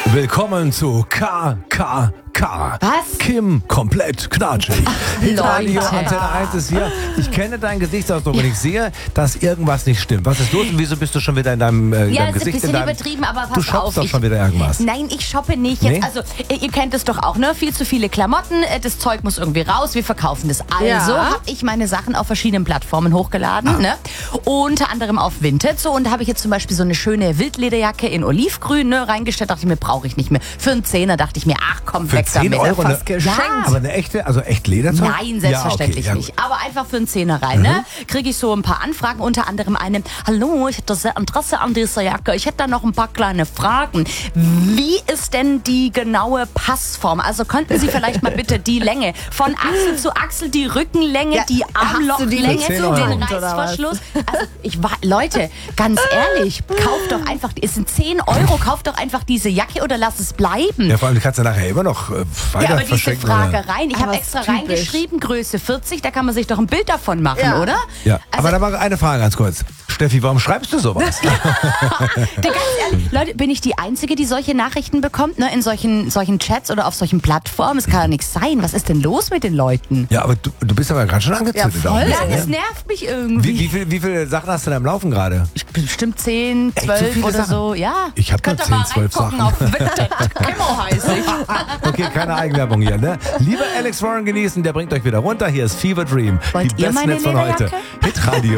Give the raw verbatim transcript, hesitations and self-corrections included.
Willkommen zu K K K. Was? Kim, komplett knatschig. Hitradio Leute. Antenne eins ist hier. Ich kenne deinen Gesichtsausdruck und ich sehe, dass irgendwas nicht stimmt. Was ist los und wieso bist du schon wieder in deinem, äh, in Ja, deinem ist ein Gesicht? bisschen in deinem, übertrieben, aber pass du shoppst auf. doch ich- schon wieder irgendwas. Nein, ich shoppe nicht. Jetzt, Nee? Also, ihr ihr kennt es doch auch, ne? Viel zu viele Klamotten, äh, das Zeug muss irgendwie raus, wir verkaufen das. Also Ja. habe ich meine Sachen auf verschiedenen Plattformen hochgeladen, ne? Unter anderem auf Vinted. So, und da habe ich jetzt zum Beispiel so eine schöne Wildlederjacke in Olivgrün, ne, reingestellt. Dachte ich mir, brauche ich nicht mehr. Für einen Zehner dachte ich mir, ach komm, Für weg zehn damit. Euro Fast eine- geschenkt. Aber eine echte, also echt Lederzeug? Nein, selbstverständlich ja, okay, ja, nicht. Aber einfach für einen Zehner rein, ne? Kriege ich so ein paar Anfragen, unter anderem eine, hallo, ich hätte sehr Interesse an dieser Jacke. Ich hätte da noch ein paar kleine Fragen. Wie ist denn die genaue Passform? Also könnten Sie vielleicht mal bitte die Länge von Achsel zu Achsel, die Rückenlänge, Ja, die hast du die Armlochlänge, nicht so den gut, oder Reißverschluss? Also ich war, Leute, ganz ehrlich, kauft doch einfach, es sind zehn Euro, kauft doch einfach diese Jacke oder lass es bleiben. Ja, vor allem, die kannst du nachher immer noch äh, weiter Ja, aber diese verschenken. oder? Fragereien, ich Aber habe ist extra typisch. reingeschrieben, Größe vierzig, da kann man sich doch ein Bild davon machen, Ja. oder? Ja, Also, aber da war eine Frage ganz kurz. Steffi, warum schreibst du sowas? der, ganz ehrlich, Leute, bin ich die Einzige, die solche Nachrichten bekommt, ne, in solchen, solchen Chats oder auf solchen Plattformen? Es kann ja nichts sein. Was ist denn los mit den Leuten? Ja, aber du, du bist aber gerade schon angezündet. Ja, auch ein voll. Ja, bisschen, das ne? nervt mich irgendwie. Wie, wie, viel, wie viele Sachen hast du da am Laufen gerade? Ich bin bestimmt zehn, Echt so zwölf viele oder Sachen? so, ja. Ich hab nur Könnt ihr mal zehn, zwölf reingucken Sachen. auf Vinted. Kimmo heiß ich. Okay, keine Eigenwerbung hier, ne? Lieber Alex Warren genießen, der bringt euch wieder runter. Hier ist Fever Dream. Wollt Die ihr besten meine Hits von heute. Lederjacke? Hitradio.